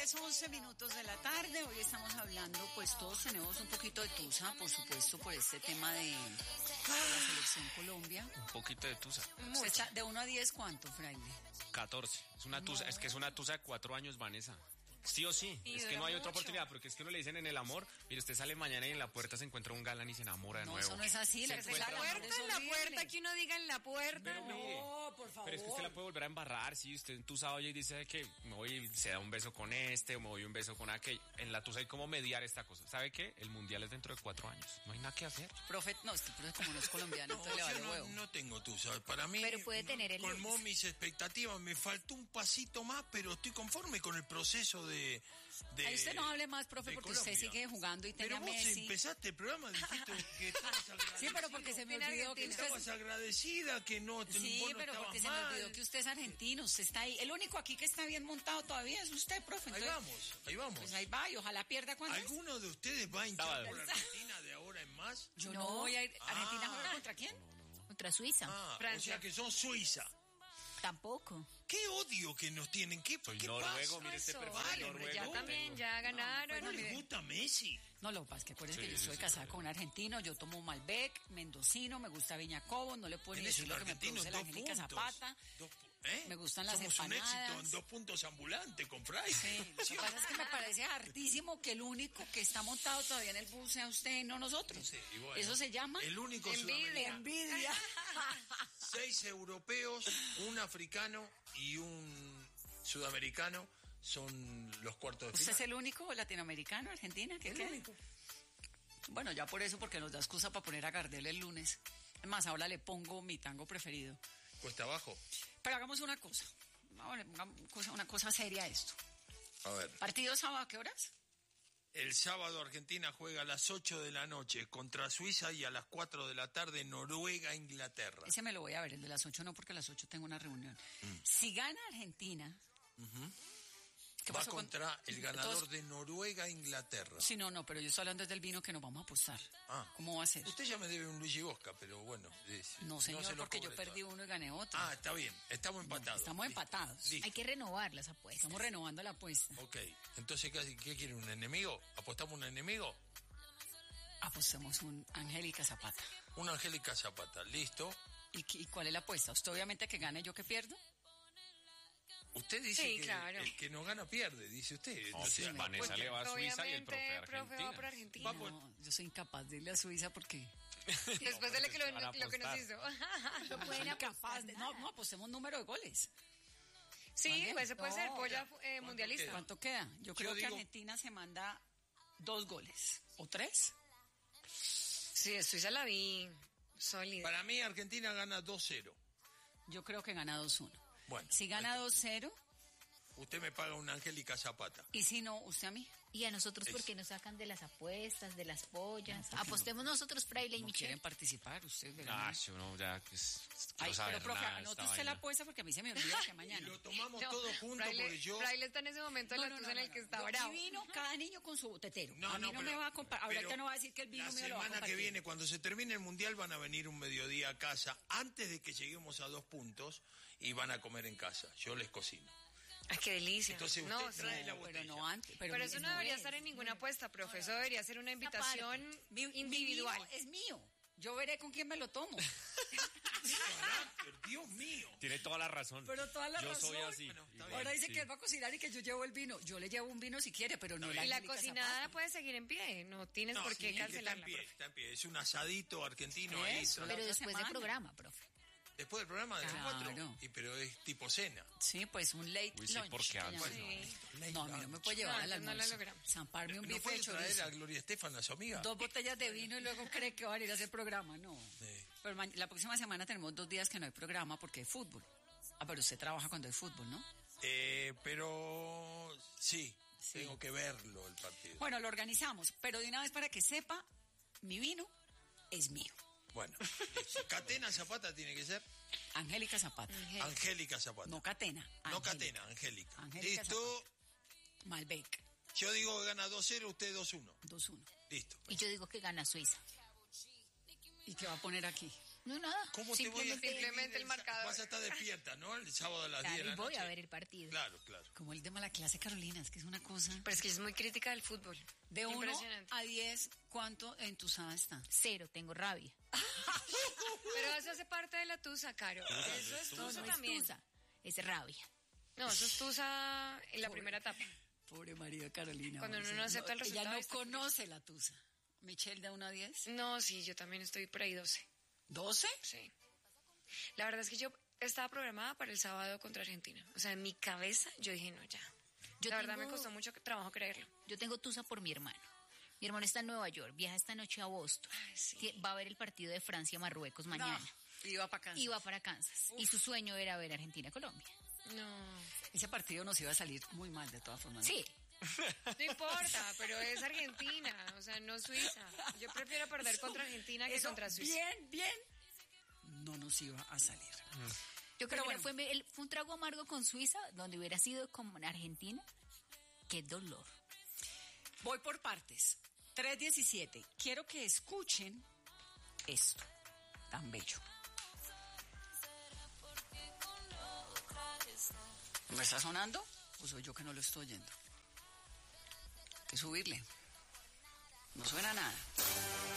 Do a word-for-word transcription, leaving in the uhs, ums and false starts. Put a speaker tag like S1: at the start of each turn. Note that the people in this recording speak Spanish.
S1: diez, once minutos de la tarde. Hoy estamos hablando, pues todos tenemos un poquito de tusa, por supuesto, por este tema de, de la selección Colombia.
S2: Un poquito de tusa.
S1: ¿Usted está de uno a diez cuánto, Fraile?
S2: catorce. Es una tusa, no. Es que es una tusa de cuatro años, Vanessa. Sí o sí, y es que no hay otra oportunidad, porque es que uno le dicen en el amor, mire, usted sale mañana y en la puerta se encuentra un galán y se enamora de
S1: no,
S2: nuevo.
S1: Eso no es así,
S3: se
S1: la,
S3: encuentra... la puerta, en la puerta, que uno diga en la puerta.
S2: Pero,
S1: no,
S2: mire,
S1: por favor.
S2: Pero es que usted la puede volver a embarrar, si usted en tusa oye y dice que me voy y se da un beso con este, o me voy un beso con aquel. En la tusa hay como mediar esta cosa. ¿Sabe qué? El mundial es dentro de cuatro años, no hay nada que hacer.
S1: Profe, no, este profe como no es colombiano,
S4: no,
S1: entonces le vale
S4: no,
S1: huevo.
S4: No tengo tusa, para mí
S3: pero puede tener el
S4: colmó
S3: lunes.
S4: mis expectativas, me faltó un pasito más, pero estoy conforme con el proceso de... de
S1: Ahí usted no hable más, profe, porque
S4: Colombia.
S1: Usted sigue jugando y tiene a
S4: Messi.
S1: Messi.
S4: Pero vos empezaste el programa, dijiste que estabas agradecida.
S1: Sí, pero porque se me olvidó que usted...
S4: Estabas agradecida, que no...
S1: Sí,
S4: vos no
S1: pero porque
S4: mal.
S1: se me olvidó que usted es argentino, usted está ahí. El único aquí que está bien montado todavía es usted, profe.
S4: Entonces, ahí vamos, ahí vamos.
S1: Pues ahí va y ojalá pierda cuando...
S4: ¿Alguno de ustedes va a hinchar por Argentina de ahora en más?
S1: Yo no, no voy a ir... ¿Argentina
S4: ah.
S1: juega contra quién?
S3: No, no, no. Contra Suiza.
S4: Ah,
S3: Francia.
S4: O sea que son Suiza.
S3: Tampoco.
S4: Qué odio que nos tienen. ¿Qué,
S2: Soy
S4: ¿qué
S2: noruego,
S4: pasa?
S2: mire este perfil
S4: vale,
S2: noruego.
S3: Ya también, ya ganaron.
S4: ¿No le gusta Messi?
S1: No, lo que pasa es que acuérdense
S2: Sí,
S1: que yo
S2: sí,
S1: soy
S2: sí,
S1: casada
S2: sí.
S1: con un argentino, yo tomo Malbec, mendocino, me gusta Viña Cobos, no le puedo ni
S4: Eres
S1: decir
S4: un
S1: lo que me
S4: argentino
S1: produce
S4: en
S1: la
S4: dos
S1: Angélica
S4: puntos.
S1: Zapata.
S4: Dos, ¿eh?
S1: Me gustan las
S4: Somos
S1: empanadas.
S4: un éxito en dos puntos ambulantes con Fray.
S1: Sí, lo que pasa es que me parece hartísimo que el único que está montado todavía en el bus sea usted y no nosotros.
S4: Sí, y bueno,
S1: Eso se llama
S4: el único
S1: envidia. Envidia.
S4: Seis europeos, un africano y un sudamericano son los cuartos de
S1: ¿Usted
S4: final.
S1: es el único latinoamericano, Argentina? ¿Qué
S4: El
S1: queda?
S4: único.
S1: Bueno, ya por eso, porque nos da excusa para poner a Gardel el lunes. Es más, ahora le pongo mi tango preferido.
S4: Cuesta abajo.
S1: Pero hagamos una cosa. Ahora, hagamos una cosa, una cosa seria esto.
S4: A ver.
S1: ¿Partido sábado a qué horas?
S4: El sábado Argentina juega a las ocho de la noche contra Suiza y a las cuatro de la tarde Noruega, Inglaterra.
S1: Ese me lo voy a ver, el de las ocho no, porque a las ocho tengo una reunión. Mm. Si gana Argentina...
S4: Uh-huh.
S1: ¿Qué
S4: Va
S1: pasó
S4: contra
S1: con...
S4: el ganador
S1: Entonces...
S4: de Noruega, Inglaterra.
S1: Sí, no, no, pero yo estoy hablando desde el vino que nos vamos a apostar.
S4: Ah.
S1: ¿Cómo va a ser?
S4: Usted ya me debe un Luigi Bosca, pero bueno. Es,
S1: no, señor,
S4: no se
S1: porque yo perdí
S4: todo.
S1: uno y gané otro.
S4: Ah, está bien, estamos empatados.
S1: No, estamos empatados.
S4: Listo.
S3: Hay que renovar las apuestas.
S1: Estamos renovando la apuesta.
S4: Ok, entonces, ¿qué, qué quiere? ¿Un enemigo? ¿Apostamos un enemigo?
S1: Apostemos un Angélica Zapata.
S4: Un Angélica Zapata, listo.
S1: ¿Y, ¿Y cuál es la apuesta? ¿Usted obviamente que gane, yo que pierdo?
S4: Usted dice
S3: sí,
S4: que
S3: claro.
S4: el que no gana pierde, dice usted.
S2: No, sí, Vanessa le va a Suiza y el profe a Argentina.
S3: Profe va por Argentina.
S1: No, yo soy incapaz de irle a Suiza porque...
S3: Después de lo que, lo, lo que nos hizo.
S1: No pueden incapaz de... No, no, apostemos número de goles.
S3: Sí, pues se puede
S1: no,
S3: ser polla eh,
S4: ¿Cuánto
S3: mundialista.
S4: queda?
S1: ¿Cuánto queda? Yo creo
S4: Yo
S1: que
S4: digo...
S1: Argentina se manda dos goles. ¿O tres?
S3: Sí, Suiza la vi sólida.
S4: Para mí Argentina gana dos cero.
S1: Yo creo que gana dos uno.
S4: Bueno.
S1: Si gana dos cero...
S4: Usted me paga una Angélica Zapata.
S1: Y si no, usted a mí.
S3: Y a nosotros,
S4: Es...
S3: porque nos sacan de las apuestas, de las pollas. No, apostemos no, nosotros, Fraile y
S1: no
S3: Michelle.
S1: quieren participar ustedes, ¿verdad?
S2: Ah, sí, uno ya que es...
S1: Ay, pero profe,
S2: nada,
S1: anote usted la apuesta porque a mí se me olvida que mañana.
S4: Y lo tomamos
S3: No,
S4: todos juntos
S3: Fraile,
S4: porque yo...
S3: Fraile está en ese momento de
S1: No,
S3: la
S1: no,
S3: tusa
S1: no,
S3: en el
S1: no,
S3: que
S1: no.
S3: está
S1: Yo-
S3: bravo.
S1: Mi vino, cada niño con su tetero.
S4: No,
S1: a mí
S4: no,
S1: no,
S4: pero-
S1: me va a comparar. Ahorita
S4: pero
S1: no va a decir que el vino
S4: la
S1: mío lo va a
S4: semana
S1: compartir.
S4: que viene, cuando se termine el Mundial, van a venir un mediodía a casa, antes de que lleguemos a dos puntos, y van a comer en casa. Yo les cocino.
S3: Ay, qué delicia.
S4: Entonces usted
S3: no,
S4: trae
S3: sí.
S4: la
S1: Pero
S4: botella.
S1: no antes. Pero,
S3: Pero eso no debería
S1: es.
S3: estar en ninguna apuesta, profesor. Debería ser una invitación
S1: Aparte, mi- mi
S3: individual.
S1: vino es mío. Yo veré con quién me lo tomo.
S4: ¡Qué carácter, Dios mío!
S2: Tiene toda la razón.
S1: Pero toda la
S2: yo
S1: razón.
S2: soy así.
S4: Bueno, está
S2: igual,
S1: Ahora dice
S2: sí.
S1: que él va a cocinar y que yo llevo el vino. Yo le llevo un vino si quiere, pero no la
S3: Y la
S1: Angélica
S3: cocinada
S1: Zapata.
S3: puede seguir en pie. No tienes
S4: No,
S3: por qué
S4: sí, que
S3: cancelarla,
S4: está en pie,
S3: profe.
S4: está en pie. Es un asadito argentino ahí.
S1: Eso,
S4: tra-
S3: Pero
S1: otra
S3: después
S1: semana.
S3: del programa, profe.
S4: Después del programa de las
S1: Claro.
S4: cuatro. Y, pero es tipo cena.
S1: Sí, pues un late
S2: Uy, sí,
S1: lunch.
S2: ¿por qué
S1: que
S2: antes?
S1: llaman.
S3: Sí.
S1: No, a mí no me puede llevar
S3: No,
S1: al
S3: entonces no la
S1: almuerzo.
S3: logramos.
S1: Zamparme un
S4: ¿No
S1: bife de
S4: puede traer
S1: chorizo.
S4: a Gloria Estefan, a su amiga?
S1: Dos botellas de vino y luego cree que va a ir a hacer programa. No.
S4: Sí.
S1: Pero ma- la próxima semana tenemos dos días que no hay programa porque hay fútbol. Ah, pero usted trabaja cuando hay fútbol, ¿no?
S4: Eh, pero sí,
S1: Sí.
S4: tengo que verlo el partido.
S1: Bueno, lo organizamos, pero de una vez para que sepa, mi vino es mío.
S4: Bueno, si Catena Zapata tiene que ser
S1: Angélica Zapata.
S3: Angélica.
S4: Angélica Zapata.
S1: No Catena.
S4: No
S1: Angélica.
S4: Catena, Angélica.
S1: Angélica
S4: Listo.
S1: Malbec.
S4: Yo digo que gana dos cero, usted dos uno.
S1: dos uno.
S4: Listo.
S3: Y yo digo que gana Suiza.
S1: ¿Y qué va a poner aquí?
S3: No, nada.
S4: ¿Cómo te voy a
S3: Simplemente-
S5: Simplemente el marcador.
S4: Vas a estar despierta, ¿no? El sábado a las
S3: Claro,
S4: diez de
S3: y
S4: la
S3: voy
S4: noche.
S3: a ver el partido.
S4: Claro, claro.
S1: Como el tema de la clase Carolina, es que es una cosa.
S5: Pero es que es muy crítica del fútbol.
S1: De uno
S5: Impresionante.
S1: a diez, ¿cuánto entusada está?
S3: Cero, tengo rabia.
S5: Pero eso hace parte de la tusa, Caro. Eso es
S3: No,
S5: tusa
S3: no
S5: también.
S3: es tusa, es rabia.
S5: No, eso es tusa en la primera etapa.
S1: Pobre María Carolina.
S5: Cuando
S1: hombre,
S5: uno no acepta el
S1: Ella
S5: resultado,
S1: no
S5: está
S1: conoce la tusa. Michelle, de uno a diez.
S5: No, sí, yo también estoy por ahí doce.
S1: ¿doce?
S5: Sí. La verdad es que yo estaba programada para el sábado contra Argentina. O sea, en mi cabeza yo dije, no, ya.
S3: Yo
S5: la verdad
S3: tengo-
S5: me costó mucho trabajo creerlo.
S3: Yo tengo tusa por mi hermano. Mi hermano está en Nueva York, viaja esta noche a Boston.
S5: Ay, sí.
S3: Tie- Va a ver el partido de Francia-Marruecos mañana.
S1: No, iba para Kansas.
S3: Y va para Kansas. Y su sueño era ver Argentina-Colombia.
S5: No.
S1: Ese partido nos iba a salir muy mal de todas formas. ¿no?
S3: Sí.
S5: No importa, pero es Argentina, o sea, no Suiza. Yo prefiero perder contra Argentina que
S1: Eso,
S5: contra Suiza.
S1: bien, bien, no nos iba a salir.
S3: Yo creo
S1: Pero
S3: que fue, el- fue un trago amargo con Suiza, donde hubiera sido con Argentina. Qué dolor.
S1: Voy por partes. tres diecisiete. Quiero que escuchen esto tan bello. ¿No está sonando? ¿O soy yo que no lo estoy oyendo? Hay que subirle. No suena nada.